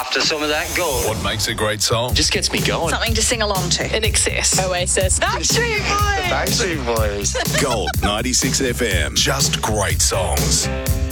after some of that gold. What makes a great song? Just gets me going. Something to sing along to. In excess. Oasis. Backstreet Boys. Backstreet Boys. Gold 96 FM. Just great songs.